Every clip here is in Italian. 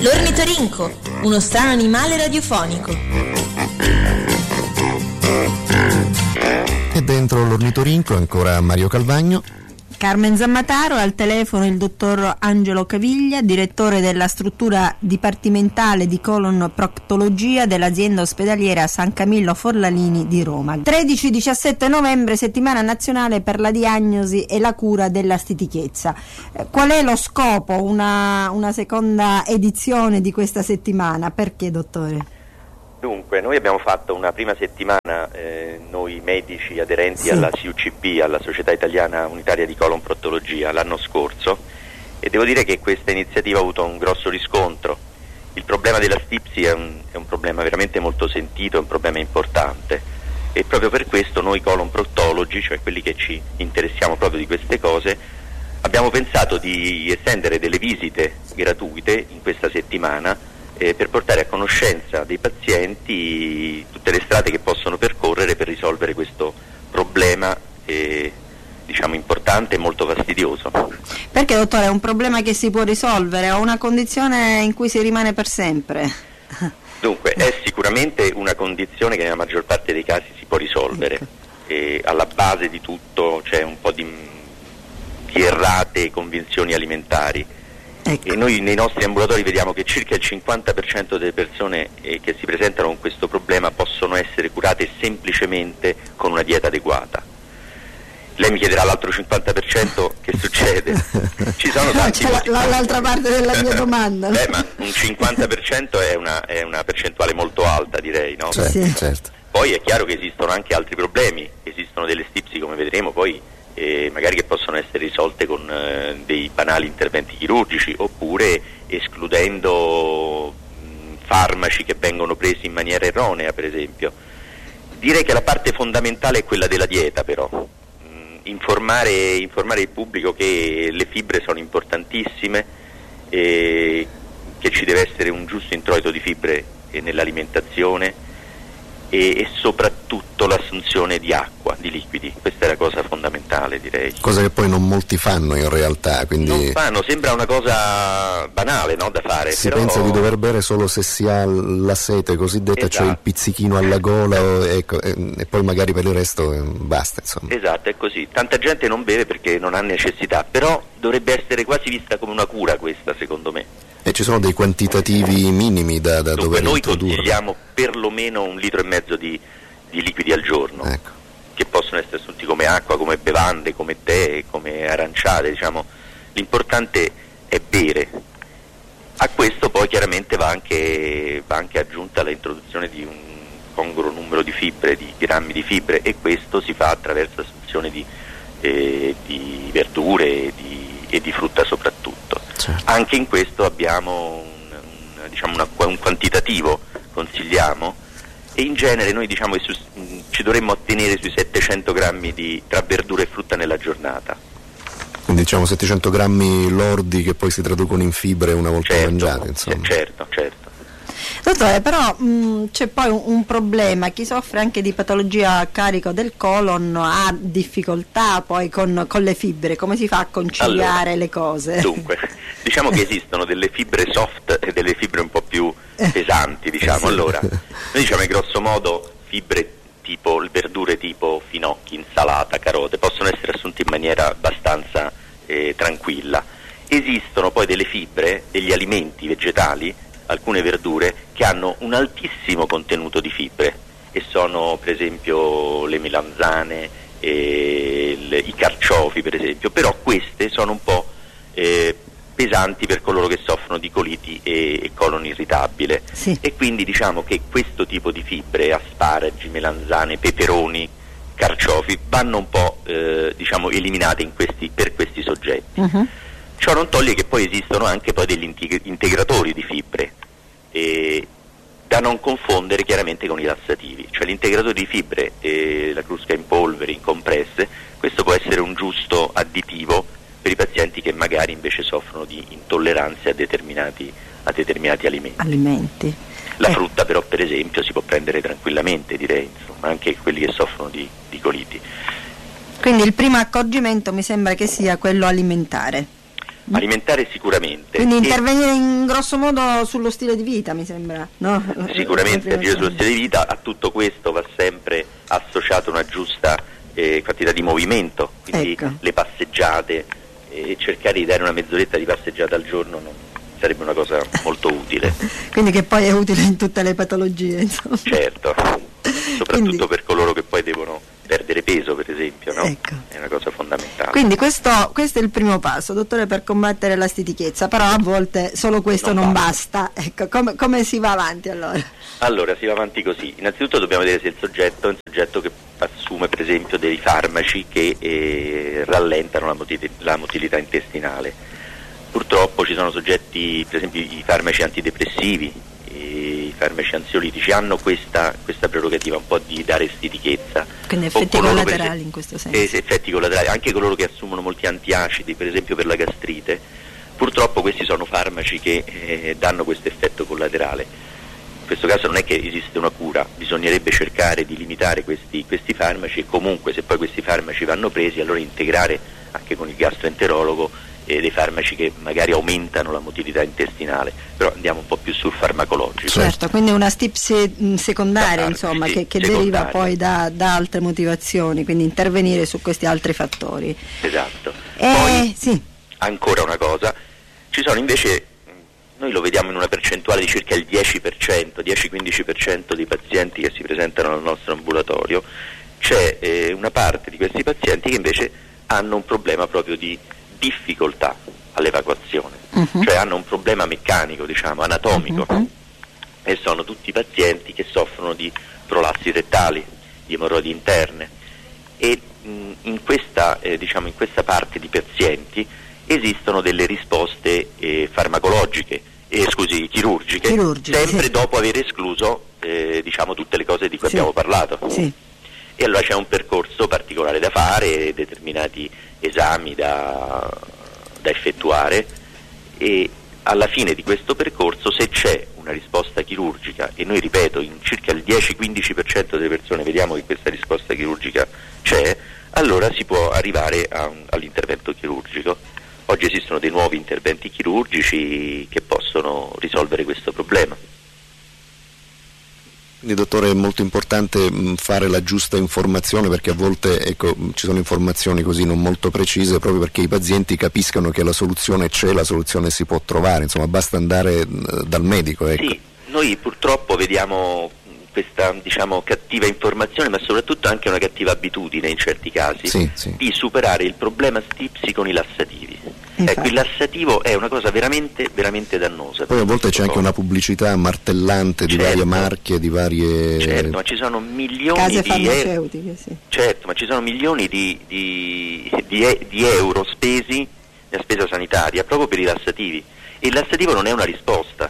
L'ornitorinco, uno strano animale radiofonico. E dentro l'ornitorinco ancora Mario Calvagno, Carmen Zammataro, al telefono il dottor Angelo Caviglia, direttore della struttura dipartimentale di colon-proctologia dell'azienda ospedaliera San Camillo Forlanini di Roma. 13-17 novembre, settimana nazionale per la diagnosi e la cura della stitichezza. Qual è lo scopo? Una seconda edizione di questa settimana. Perché, dottore? Dunque, noi abbiamo fatto una prima settimana, noi medici aderenti alla SIUCP, alla Società Italiana Unitaria di Colon-Proctologia, l'anno scorso, e devo dire che questa iniziativa ha avuto un grosso riscontro. Il problema della stipsi è un problema veramente molto sentito, è un problema importante, e proprio per questo noi colon-proctologi, cioè quelli che ci interessiamo proprio di queste cose, abbiamo pensato di estendere delle visite gratuite in questa settimana per portare a conoscenza dei pazienti tutte le strade che possono percorrere per risolvere questo problema importante e molto fastidioso. Perché, dottore, è un problema che si può risolvere o una condizione in cui si rimane per sempre? Dunque, è sicuramente una condizione che nella maggior parte dei casi si può risolvere. E alla base di tutto c'è un po' di errate convinzioni alimentari. Ecco. E noi nei nostri ambulatori vediamo che circa il 50% delle persone che si presentano con questo problema possono essere curate semplicemente con una dieta adeguata. Lei mi chiederà l'altro 50% che succede? Ci sono tanti l'altra parte della mia domanda. Ma un 50% è una percentuale molto alta, direi, no? Certo. Poi è chiaro che esistono anche altri problemi, esistono delle stipsi, come vedremo poi, magari che possono essere risolte con dei banali interventi chirurgici, oppure escludendo farmaci che vengono presi in maniera erronea, per esempio. Direi che la parte fondamentale è quella della dieta, però informare il pubblico che le fibre sono importantissime, che ci deve essere un giusto introito di fibre nell'alimentazione, e soprattutto l'assunzione di acqua, di liquidi. Questa è la cosa fondamentale, direi. Cosa che poi non molti fanno in realtà, quindi non fanno, sembra una cosa banale, no, da fare. Si pensa di dover bere solo se si ha la sete cosiddetta, esatto, cioè il pizzichino alla gola, ecco, e poi magari per il resto basta, insomma. Esatto, è così. Tanta gente non beve perché non ha necessità, però dovrebbe essere quasi vista come una cura questa, secondo me. E ci sono dei quantitativi minimi da dover noi introdurre? Consigliamo perlomeno 1,5 litri di liquidi al giorno, ecco, che possono essere assunti come acqua, come bevande, come tè, come aranciate, diciamo. L'importante è bere. A questo poi chiaramente va anche aggiunta l'introduzione di un congruo numero di fibre, di grammi di fibre, e questo si fa attraverso l'assunzione di verdure e di frutta soprattutto. Certo. Anche in questo abbiamo un quantitativo, consigliamo, e in genere noi diciamo che ci dovremmo ottenere sui 700 grammi tra verdura e frutta nella giornata. Quindi diciamo 700 grammi lordi che poi si traducono in fibre una volta mangiate, insomma. Certo. Dottore, però c'è poi un problema: chi soffre anche di patologia a carico del colon ha difficoltà poi con le fibre. Come si fa a conciliare le cose? Dunque, diciamo che esistono delle fibre soft e delle fibre un po' più pesanti, diciamo. Sì. Allora, noi diciamo che grosso modo fibre tipo verdure tipo finocchi, insalata, carote possono essere assunte in maniera abbastanza tranquilla. Esistono poi delle fibre, degli alimenti vegetali, alcune verdure che hanno un altissimo contenuto di fibre, e sono per esempio le melanzane, i carciofi per esempio, però queste sono un po' pesanti per coloro che soffrono di coliti e colon irritabile. Sì. E quindi diciamo che questo tipo di fibre, asparagi, melanzane, peperoni, carciofi, vanno un po' eliminate per questi soggetti. Uh-huh. Ciò non toglie che poi esistono anche poi degli integratori di fibre, da non confondere chiaramente con i lassativi. Cioè l'integratore di fibre, la crusca in polvere, in compresse, questo può essere un giusto additivo per i pazienti che magari invece soffrono di intolleranze a determinati alimenti. La frutta però per esempio si può prendere tranquillamente, direi, insomma, anche quelli che soffrono di coliti. Quindi il primo accorgimento mi sembra che sia quello alimentare. Alimentare sicuramente. Quindi intervenire in grosso modo sullo stile di vita, mi sembra, no? Sicuramente agire sullo stile di vita. A tutto questo va sempre associata una giusta quantità di movimento, quindi le passeggiate, cercare di dare una mezz'oretta di passeggiata al giorno sarebbe una cosa molto utile. Quindi che poi è utile in tutte le patologie, insomma. Certo, soprattutto per coloro che poi devono perdere peso, per esempio, no? Ecco. È una cosa fondamentale. Quindi questo è il primo passo, dottore, per combattere la stitichezza, però a volte solo questo non basta. Ecco, come si va avanti allora? Allora, si va avanti così. Innanzitutto dobbiamo vedere se il soggetto è un soggetto che assume per esempio dei farmaci che rallentano la motilità intestinale. Purtroppo ci sono soggetti, per esempio i farmaci antidepressivi, i farmaci ansiolitici hanno questa prerogativa un po' di dare stitichezza. Quindi effetti collaterali in questo senso. Effetti collaterali, anche coloro che assumono molti antiacidi, per esempio per la gastrite, purtroppo questi sono farmaci che danno questo effetto collaterale. In questo caso non è che esiste una cura, bisognerebbe cercare di limitare questi farmaci e comunque se poi questi farmaci vanno presi allora integrare anche con il gastroenterologo dei farmaci che magari aumentano la motilità intestinale, però andiamo un po' più sul farmacologico. Certo, quindi una stipsi secondaria, insomma, che deriva poi da altre motivazioni, quindi intervenire su questi altri fattori. Esatto. Poi, ancora una cosa, ci sono invece, noi lo vediamo in una percentuale di circa il 10-15% dei pazienti che si presentano al nostro ambulatorio, c'è una parte di questi pazienti che invece hanno un problema proprio di difficoltà all'evacuazione, cioè hanno un problema meccanico, diciamo, anatomico, e sono tutti pazienti che soffrono di prolassi rettali, di emorroidi interne e in questa parte di pazienti esistono delle risposte chirurgiche, sempre dopo aver escluso tutte le cose di cui abbiamo parlato. Sì. E allora c'è un percorso particolare da fare, determinati esami da effettuare e alla fine di questo percorso, se c'è una risposta chirurgica, e noi ripeto in circa il 10-15% delle persone vediamo che questa risposta chirurgica c'è, allora si può arrivare all'intervento chirurgico. Oggi esistono dei nuovi interventi chirurgici che possono risolvere questo problema. Quindi, dottore, è molto importante fare la giusta informazione, perché a volte ci sono informazioni così non molto precise, proprio perché i pazienti capiscano che la soluzione c'è, la soluzione si può trovare, insomma basta andare dal medico. Ecco. Sì, noi purtroppo vediamo questa cattiva informazione, ma soprattutto anche una cattiva abitudine in certi casi di superare il problema stipsi con i lassativi. Ecco, il lassativo è una cosa veramente, veramente dannosa. Poi a volte c'è anche una pubblicità martellante di varie marche, di varie... Certo, ma ci sono milioni case farmaceutiche, Certo, ma ci sono milioni di euro spesi nella spesa sanitaria proprio per i lassativi. E il lassativo non è una risposta.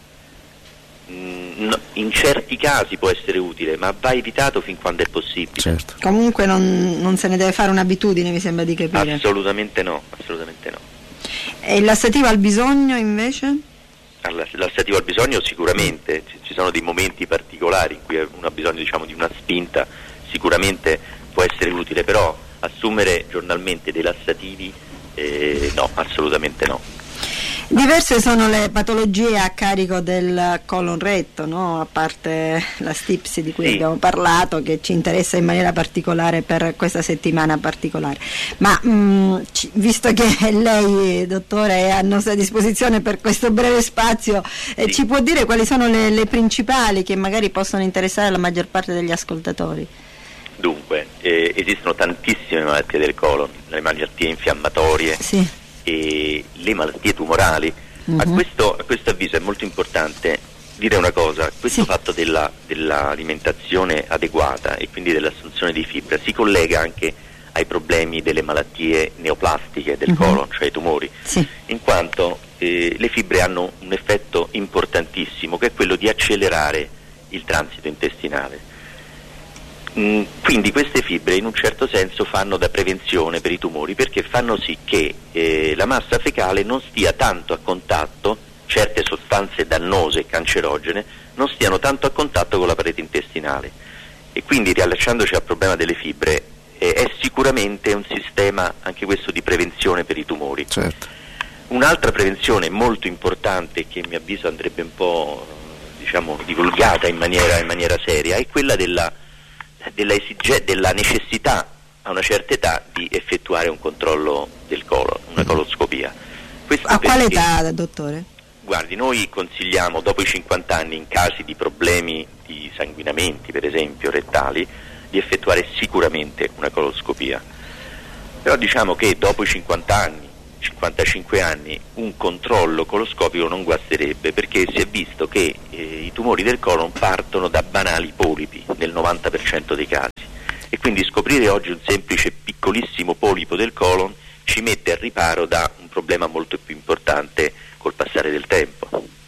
In certi casi può essere utile, ma va evitato fin quando è possibile. Certo. Comunque non se ne deve fare un'abitudine, mi sembra di capire. Assolutamente no. E il lassativo al bisogno invece? Il lassativo al bisogno sicuramente, ci sono dei momenti particolari in cui uno ha bisogno di una spinta, sicuramente può essere utile, però assumere giornalmente dei lassativi no, assolutamente no. Diverse sono le patologie a carico del colon retto, no? A parte la stipsi di cui abbiamo parlato, che ci interessa in maniera particolare per questa settimana particolare. Ma visto che lei, dottore, è a nostra disposizione per questo breve spazio, ci può dire quali sono le principali che magari possono interessare la maggior parte degli ascoltatori? Dunque, esistono tantissime malattie del colon, le malattie infiammatorie, e le malattie tumorali. A questo avviso è molto importante dire una cosa: questo fatto dell'alimentazione adeguata e quindi dell'assunzione di fibra si collega anche ai problemi delle malattie neoplastiche del colon, cioè i tumori, in quanto le fibre hanno un effetto importantissimo, che è quello di accelerare il transito intestinale. Quindi queste fibre in un certo senso fanno da prevenzione per i tumori, perché fanno sì che la massa fecale non stia tanto a contatto, certe sostanze dannose e cancerogene non stiano tanto a contatto con la parete intestinale, e quindi, riallacciandoci al problema delle fibre, è sicuramente un sistema anche questo di prevenzione per i tumori. Certo. Un'altra prevenzionna molto importante, che a mio avviso andrebbe un po' divulgata in maniera seria, è quella della necessità a una certa età di effettuare un controllo del colon, una coloscopia. Questo a quale età, dottore? Guardi, noi consigliamo dopo i 50 anni, in casi di problemi di sanguinamenti, per esempio rettali, di effettuare sicuramente una coloscopia. Però diciamo che dopo i 50 anni, 55 anni, un controllo coloscopico non guasterebbe, perché si è visto che i tumori del colon partono da banali polipi nel 90% dei casi, e quindi scoprire oggi un semplice piccolissimo polipo del colon ci mette al riparo da un problema molto più importante col passare del tempo.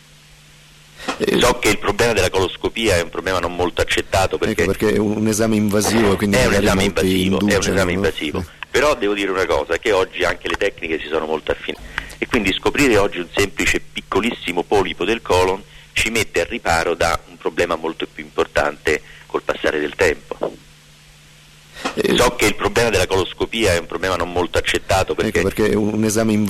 So che il problema della coloscopia è un problema non molto accettato, perché è un esame invasivo, quindi è un esame indugiano, invasivo. No? Però devo dire una cosa, che oggi anche le tecniche si sono molto affinate, e quindi scoprire oggi un semplice piccolissimo polipo del colon ci mette al riparo da un problema molto più importante col passare del tempo. So che il problema della coloscopia è un problema non molto accettato, perché è un esame invasivo.